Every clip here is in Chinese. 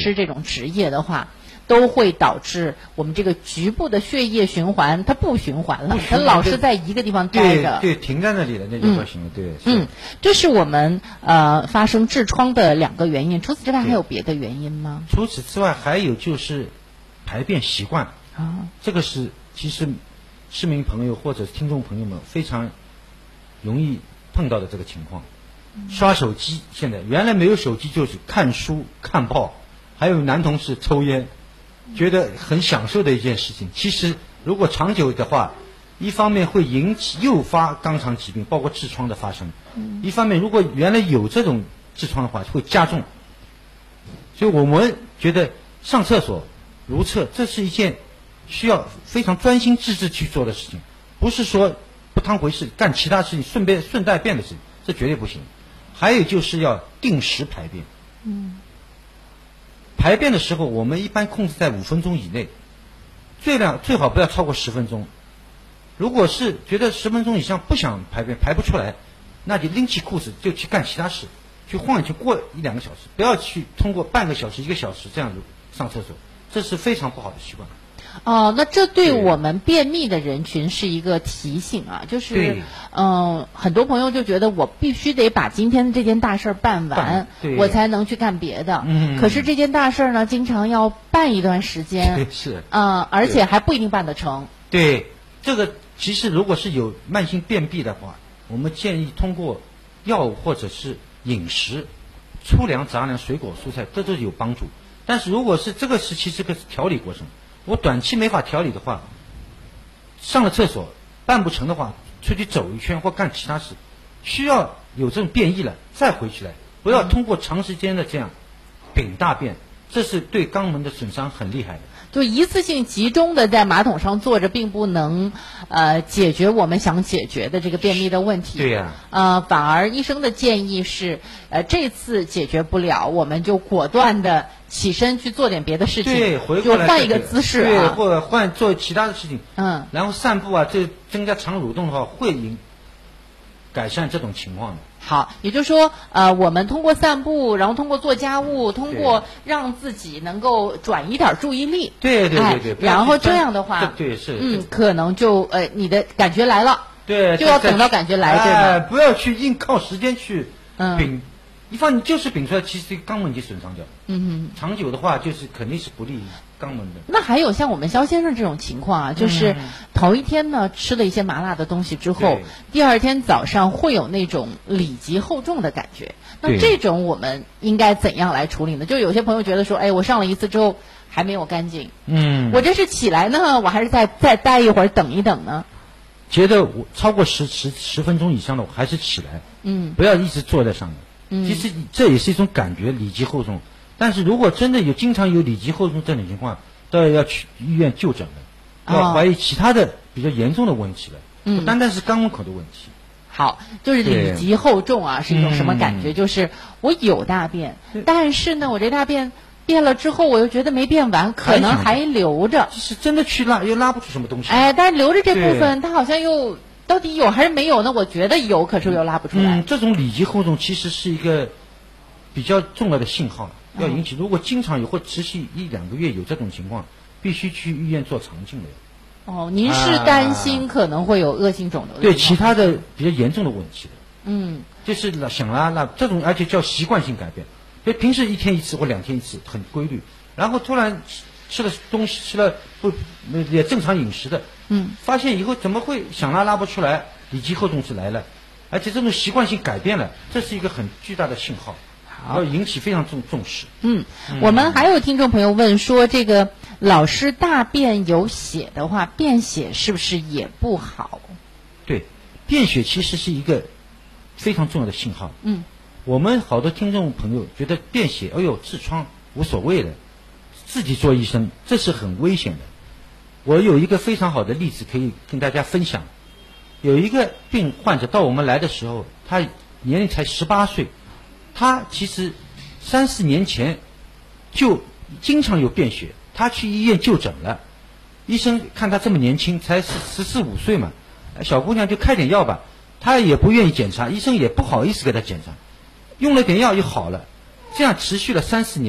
师这种职业的话，都会导致我们这个局部的血液循环它不循环了，它老是在一个地方待着， 对，停在那里了，那就不行了，对。 这是我们发生痔疮的2个原因。除此之外还有别的原因吗？ 除此之外还有就是排便习惯啊，这个是其实市民朋友或者听众朋友们非常容易碰到的这个情况。刷手机，现在原来没有手机就是看书看报，还有男同事抽烟，觉得很享受的一件事情。其实如果长久的话，一方面会诱发肛肠疾病，包括痔疮的发生，一方面如果原来有这种痔疮的话会加重。所以我们觉得上厕所如厕，这是一件需要非常专心致志去做的事情，不是说不当回事干其他事情顺带便的事情，这绝对不行。还有就是要定时排便。排便的时候我们一般控制在5分钟以内，最好不要超过10分钟。如果是觉得10分钟以上不想排便排不出来，那就拎起裤子就去干其他事，去晃一圈过1-2个小时，不要去通过半个小时1个小时这样上厕所，这是非常不好的习惯。 那这对我们便秘的人群是一个提醒啊，就是很多朋友就觉得我必须得把今天的这件大事办完，我才能去干别的。可是这件大事呢，经常要办一段时间， 是而且还不一定办得成。 对，这个其实如果是有慢性便秘的话，我们建议通过药物或者是饮食，粗粮、杂粮、水果、蔬菜，这都有帮助。但是如果是这个是其实个调理过程，我短期没法调理的话，上了厕所办不成的话，出去走一圈或干其他事，需要有这种便意了再回去来，不要通过长时间的这样抿大便，这是对肛门的损伤很厉害的。 就一次性集中的在马桶上坐着，并不能解决我们想解决的这个便秘的问题。 对呀。 反而医生的建议是，这次解决不了，我们就果断的起身去做点别的事情， 对， 就换一个姿势对，或者做其他的事情。然后散步啊，这增加肠蠕动的话，会改善这种情况的。 好，也就是说，我们通过散步，然后通过做家务，通过让自己能够转移点注意力， 对， 然后这样的话， 对是， 可能就你的感觉来了， 对， 就要等到感觉来，对吧？ 不要去硬靠时间去抿，一放你就是抿出来，其实肛门已经损伤掉，长久的话就是肯定是不利于肛门的。 那还有像我们肖先生这种情况啊，就是头一天呢吃了一些麻辣的东西之后，第二天早上会有那种里急后重的感觉。那这种我们应该怎样来处理呢？就有些朋友觉得说，我上了一次之后还没有干净，我这是起来呢，我还是再待一会儿等一等呢？ 觉得我超过10分钟以上的，我还是起来，不要一直坐在上面。其实这也是一种感觉，里急后重。但是如果真的经常有里急后重这种情况，都要去医院就诊了，要怀疑其他的比较严重的问题了，不单单是肛门口的问题。 好，就是里急后重啊，是一种什么感觉？就是我有大便，但是呢，我这大便便了之后，我又觉得没便完，可能还留着。 是真的去拉，又拉不出什么东西。 但是留着这部分，它好像又到底有还是没有呢？我觉得有，可是又拉不出来。 这种里急后重其实是一个比较重要的信号，要引起。如果经常有或持续1-2个月有这种情况，必须去医院做肠镜的。 您是担心可能会有恶性肿瘤？ 对，其他的比较严重的问题的。就是想拉这种，而且叫习惯性改变，就平时1天1次或2天1次很规律，然后突然吃了东西吃了也正常饮食的，发现以后怎么会想拉不出来，里急后重是来了，而且这种习惯性改变了，这是一个很巨大的信号，要引起非常重视。 我们还有听众朋友问说，这个老是大便有血的话，便血是不是也不好？ 对，便血其实是一个非常重要的信号。我们好多听众朋友觉得便血，痔疮无所谓的，自己做医生，这是很危险的。我有一个非常好的例子可以跟大家分享。有一个病患者到我们来的时候，他年龄才18岁，他其实3-4年前就经常有便血，他去医院就诊了，医生看他这么年轻，才14、15岁嘛，小姑娘就开点药吧，他也不愿意检查，医生也不好意思给他检查，用了点药就好了，这样持续了3-4年，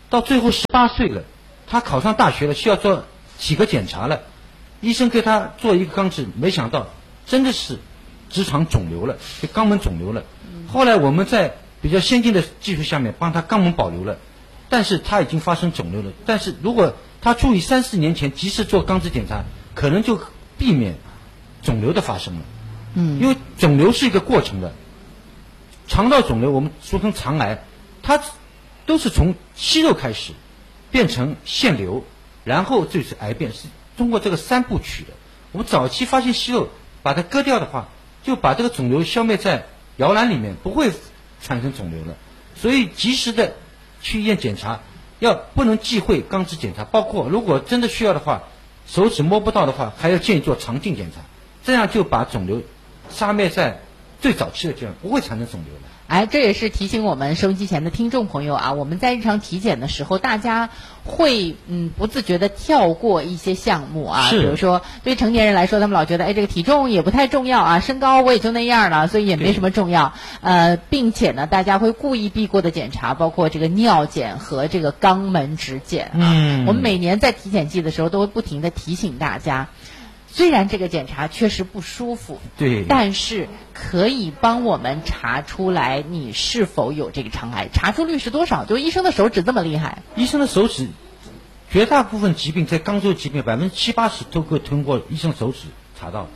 到最后18岁了，他考上大学了，需要做几个检查了，医生给他做一个肛治，没想到真的是直肠肿瘤了，就肛门肿瘤了。后来我们在比较先进的技术下面帮他肛门保留了，但是他已经发生肿瘤了。但是如果他注意3、4年前及时做肛治检查，可能就避免肿瘤的发生了。因为肿瘤是一个过程的，肠道肿瘤我们俗称肠癌，它都是从息肉开始变成腺瘤，然后就是癌变，是通过这个3部曲的。我们早期发现息肉，把它割掉的话，就把这个肿瘤消灭在摇篮里面，不会产生肿瘤了。所以及时的去医院检查，不能忌讳肛治检查，包括如果真的需要的话，手指摸不到的话，还要建议做肠镜检查，这样就把肿瘤杀灭在最早期的阶段，不会产生肿瘤了。 这也是提醒我们收音机前的听众朋友啊，我们在日常体检的时候，大家会不自觉的跳过一些项目啊，比如说对成年人来说，他们老觉得这个体重也不太重要啊，身高我也就那样了，所以也没什么重要。并且呢，大家会故意避过的检查，包括这个尿检和这个肛门指检啊。我们每年在体检季的时候，都会不停的提醒大家。虽然这个检查确实不舒服， 对， 但是可以帮我们查出来你是否有这个肠癌，查出率是多少？就医生的手指这么厉害？ 医生的手指，绝大部分疾病在肛周疾病70%、80%都可以通过医生手指查到。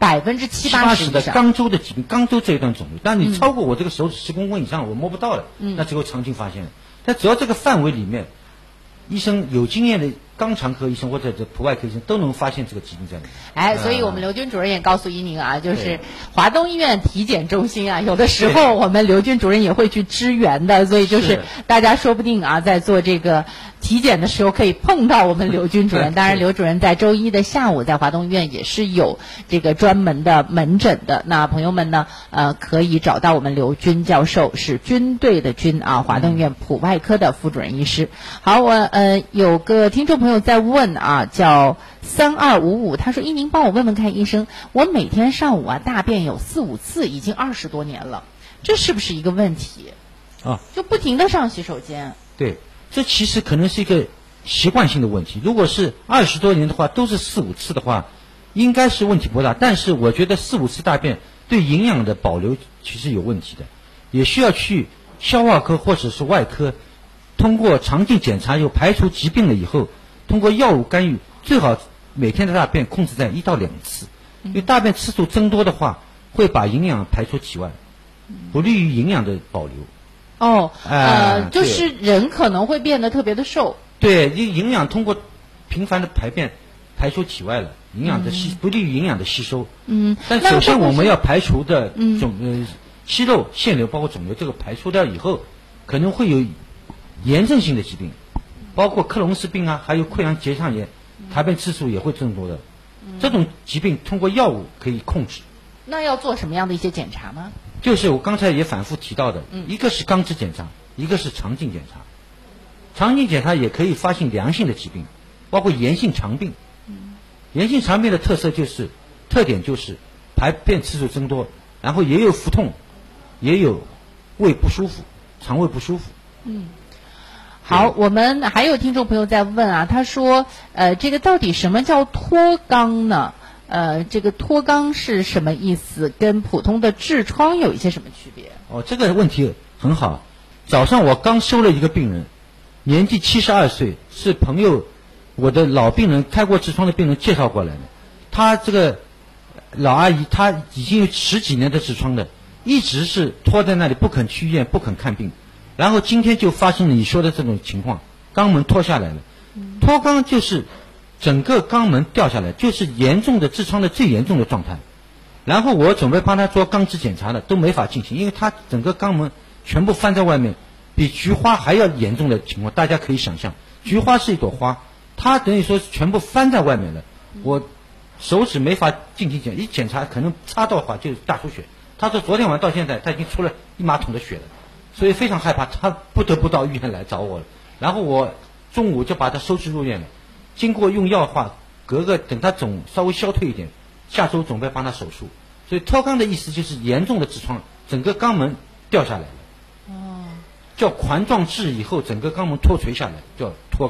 70%、80% 的肛周的疾病，肛周这一段肿瘤，但你超过我这个手指10公分以上，我摸不到了，那只有肠镜发现了。但只要这个范围里面，医生有经验的肛肠科医生或者普外科医生都能发现这个疾病在里面。 所以我们刘军主任也告诉怡宁啊，就是华东医院体检中心啊，有的时候我们刘军主任也会去支援的，所以就是大家说不定啊，在做这个体检的时候可以碰到我们刘军主任。当然，刘主任在周一的下午在华东医院也是有这个专门的门诊的。那朋友们呢，可以找到我们刘军教授，是军队的军啊，华东医院普外科的副主任医师。好，我有个听众朋友在问啊，叫3255，他说：“您帮我问问看，医生，我每天上午大便有4、5次，已经20多年了，这是不是一个问题？就不停的上洗手间。” 对。这其实可能是一个习惯性的问题。如果是20多年的话，都是4、5次的话，应该是问题不大。但是我觉得4、5次大便对营养的保留其实有问题的，也需要去消化科或者是外科，通过肠镜检查有排除疾病了以后，通过药物干预，最好每天的大便控制在1到2次。因为大便次数增多的话，会把营养排出体外，不利于营养的保留。 就是人可能会变得特别的瘦。 对，营养通过频繁的排便排出体外了，营养的不利于营养的吸收。但首先我们要排除的息肉、腺瘤包括肿瘤，这个排除掉以后，可能会有炎症性的疾病，包括克隆氏病啊，还有溃疡结肠炎，排便次数也会增多的。这种疾病通过药物可以控制。 那要做什么样的一些检查呢？ 就是我刚才也反复提到的，一个是肛治检查，一个是肠镜检查。肠镜检查也可以发现良性的疾病，包括炎性肠病。炎性肠病的特点就是排便次数增多，然后也有腹痛，也有胃不舒服，肠胃不舒服。 好，我们还有听众朋友在问啊，他说这个到底什么叫脱肛呢？这个脱肛是什么意思？跟普通的痔疮有一些什么区别？ 这个问题很好。早上我刚收了一个病人，年纪72岁，是朋友，我的老病人，开过痔疮的病人介绍过来的。他这个老阿姨，她已经有10几年的痔疮了，一直是拖在那里不肯去医院，不肯看病。然后今天就发生了你说的这种情况，肛门脱下来了。脱肛就是整个肛门掉下来，就是严重的痔疮的最严重的状态。然后我准备帮他做肛治检查的，都没法进行，因为他整个肛门全部翻在外面，比菊花还要严重的情况。大家可以想象，菊花是一朵花，它等于说全部翻在外面了。我手指没法进行检，一检查可能擦到的话就是大出血。他说昨天晚上到现在他已经出了1马桶的血了，所以非常害怕，他不得不到医院来找我了。然后我中午就把他收治入院了。经过用药的话，等他肿稍微消退一点，下周准备帮他手术。所以脱肛的意思就是严重的痔疮，整个肛门掉下来了。 叫环状质以后整个肛门脱垂下来，叫脱